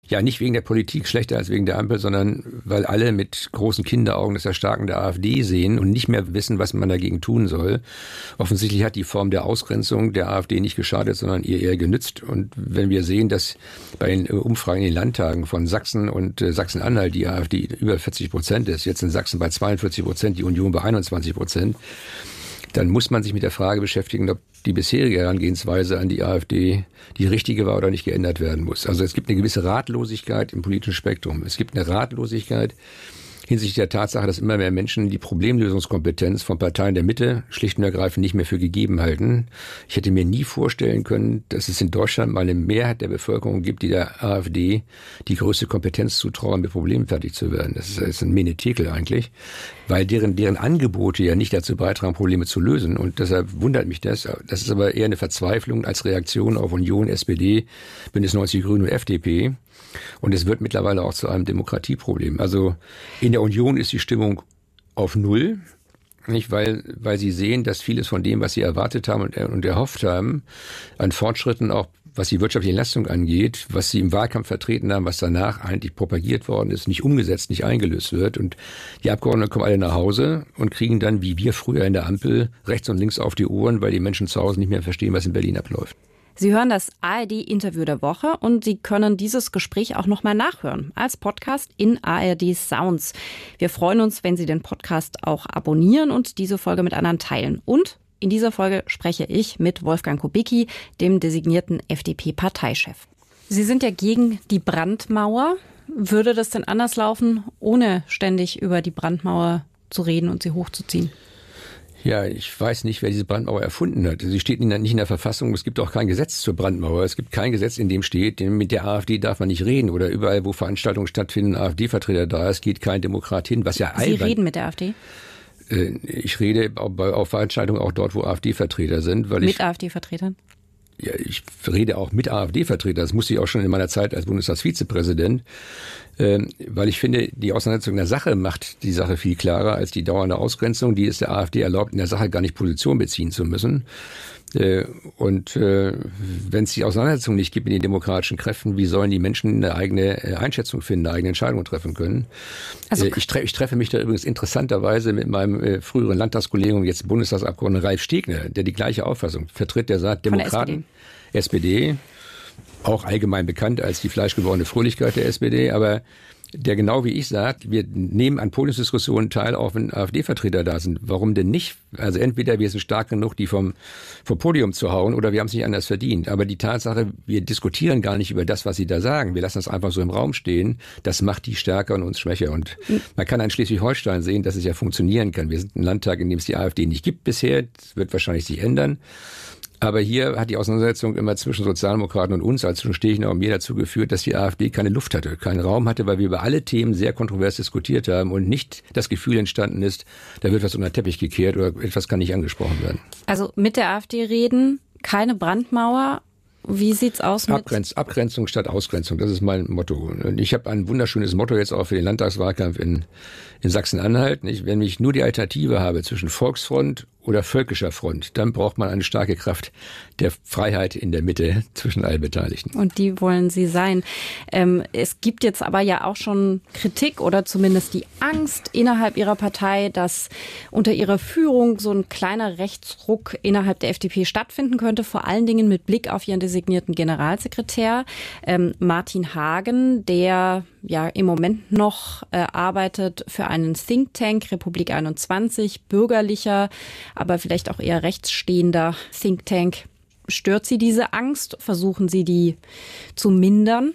Ja, nicht wegen der Politik schlechter als wegen der Ampel, sondern weil alle mit großen Kinderaugen das Erstarken der AfD sehen und nicht mehr wissen, was man dagegen tun soll. Offensichtlich hat die Form der Ausgrenzung der AfD nicht geschadet, sondern ihr eher genützt. Und wenn wir sehen, dass bei den Umfragen in den Landtagen von Sachsen und Sachsen-Anhalt die AfD über 40% ist, jetzt in Sachsen bei 42%, die Union bei 21%, dann muss man sich mit der Frage beschäftigen, ob die bisherige Herangehensweise an die AfD die richtige war oder nicht geändert werden muss. Also es gibt eine gewisse Ratlosigkeit im politischen Spektrum. Es gibt eine Ratlosigkeit hinsichtlich der Tatsache, dass immer mehr Menschen die Problemlösungskompetenz von Parteien der Mitte schlicht und ergreifend nicht mehr für gegeben halten. Ich hätte mir nie vorstellen können, dass es in Deutschland mal eine Mehrheit der Bevölkerung gibt, die der AfD die größte Kompetenz zutrauen, mit Problemen fertig zu werden. Das ist ein Menetekel eigentlich, weil deren Angebote ja nicht dazu beitragen, Probleme zu lösen. Und deshalb wundert mich das. Das ist aber eher eine Verzweiflung als Reaktion auf Union, SPD, Bündnis 90 Grüne und FDP. Und es wird mittlerweile auch zu einem Demokratieproblem. Also in der Union ist die Stimmung auf Null, nicht, weil sie sehen, dass vieles von dem, was sie erwartet haben und erhofft haben, an Fortschritten auch, was die wirtschaftliche Entlastung angeht, was sie im Wahlkampf vertreten haben, was danach eigentlich propagiert worden ist, nicht umgesetzt, nicht eingelöst wird. Und die Abgeordneten kommen alle nach Hause und kriegen dann, wie wir früher in der Ampel, rechts und links auf die Ohren, weil die Menschen zu Hause nicht mehr verstehen, was in Berlin abläuft. Sie hören das ARD-Interview der Woche und Sie können dieses Gespräch auch nochmal nachhören als Podcast in ARD Sounds. Wir freuen uns, wenn Sie den Podcast auch abonnieren und diese Folge mit anderen teilen. Und in dieser Folge spreche ich mit Wolfgang Kubicki, dem designierten FDP-Parteichef. Sie sind ja gegen die Brandmauer. Würde das denn anders laufen, ohne ständig über die Brandmauer zu reden und sie hochzuziehen? Ja, ich weiß nicht, wer diese Brandmauer erfunden hat. Sie steht nicht in der Verfassung. Es gibt auch kein Gesetz zur Brandmauer. Es gibt kein Gesetz, in dem steht, mit der AfD darf man nicht reden. Oder überall, wo Veranstaltungen stattfinden, AfD-Vertreter da ist, geht kein Demokrat hin. Was ja Sie reden mit der AfD? Ich rede auf Veranstaltungen auch dort, wo AfD-Vertreter sind. Mit AfD-Vertretern? Ja, ich rede auch mit AfD-Vertretern. Das musste ich auch schon in meiner Zeit als Bundestagsvizepräsident. Weil ich finde, die Auseinandersetzung der Sache macht die Sache viel klarer als die dauernde Ausgrenzung, die es der AfD erlaubt, in der Sache gar nicht Position beziehen zu müssen. Und wenn es die Auseinandersetzung nicht gibt mit den demokratischen Kräften, wie sollen die Menschen eine eigene Einschätzung finden, eine eigene Entscheidung treffen können? Also ich treffe mich da übrigens interessanterweise mit meinem früheren Landtagskollegen und jetzt Bundestagsabgeordneten Ralf Stegner, der die gleiche Auffassung vertritt, der sagt, Demokraten, SPD, auch allgemein bekannt als die fleischgewordene Fröhlichkeit der SPD, aber der genau wie ich sagt, wir nehmen an Podiumsdiskussionen teil, auch wenn AfD-Vertreter da sind. Warum denn nicht? Also entweder wir sind stark genug, die vom Podium zu hauen, oder wir haben es nicht anders verdient. Aber die Tatsache, wir diskutieren gar nicht über das, was sie da sagen. Wir lassen das einfach so im Raum stehen. Das macht die stärker und uns schwächer. Und man kann an Schleswig-Holstein sehen, dass es ja funktionieren kann. Wir sind ein Landtag, in dem es die AfD nicht gibt bisher. Das wird wahrscheinlich sich ändern. Aber hier hat die Auseinandersetzung immer zwischen Sozialdemokraten und uns, als zwischen Stegner und mir, dazu geführt, dass die AfD keine Luft hatte, keinen Raum hatte, weil wir über alle Themen sehr kontrovers diskutiert haben und nicht das Gefühl entstanden ist, da wird was unter den Teppich gekehrt oder etwas kann nicht angesprochen werden. Also mit der AfD reden, keine Brandmauer. Wie sieht's aus mit Abgrenzung statt Ausgrenzung, das ist mein Motto. Und ich habe ein wunderschönes Motto jetzt auch für den Landtagswahlkampf in Sachsen-Anhalt. Wenn ich nur die Alternative habe zwischen Volksfront oder völkischer Front, dann braucht man eine starke Kraft der Freiheit in der Mitte zwischen allen Beteiligten. Und die wollen Sie sein. Es gibt jetzt aber ja auch schon Kritik oder zumindest die Angst innerhalb Ihrer Partei, dass unter Ihrer Führung so ein kleiner Rechtsruck innerhalb der FDP stattfinden könnte, vor allen Dingen mit Blick auf Ihren designierten Generalsekretär Martin Hagen, der ja im Moment noch arbeitet für einen Think Tank, Republik 21, bürgerlicher, aber vielleicht auch eher rechtsstehender Think Tank. Stört Sie diese Angst? Versuchen Sie, die zu mindern?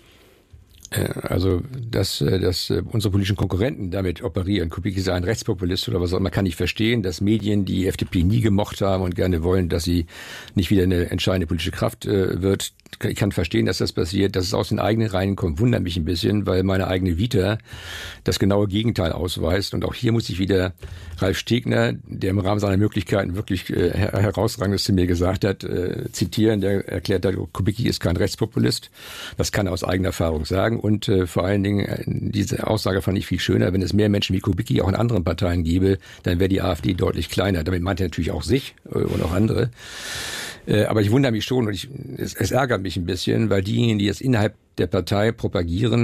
Also, dass unsere politischen Konkurrenten damit operieren, Kubicki sei ein Rechtspopulist oder was auch immer, kann ich verstehen, dass Medien die FDP nie gemocht haben und gerne wollen, dass sie nicht wieder eine entscheidende politische Kraft wird. Ich kann verstehen, dass das passiert. Dass es aus den eigenen Reihen kommt, wundert mich ein bisschen, weil meine eigene Vita das genaue Gegenteil ausweist. Und auch hier muss ich wieder Ralf Stegner, der im Rahmen seiner Möglichkeiten wirklich herausragendes zu mir gesagt hat, zitieren. Der erklärt hat, Kubicki ist kein Rechtspopulist. Das kann er aus eigener Erfahrung sagen. Und vor allen Dingen, diese Aussage fand ich viel schöner. Wenn es mehr Menschen wie Kubicki auch in anderen Parteien gäbe, dann wäre die AfD deutlich kleiner. Damit meint er natürlich auch sich und auch andere. Aber ich wundere mich schon und es ärgert mich ein bisschen, weil diejenigen, die jetzt innerhalb der Partei propagieren,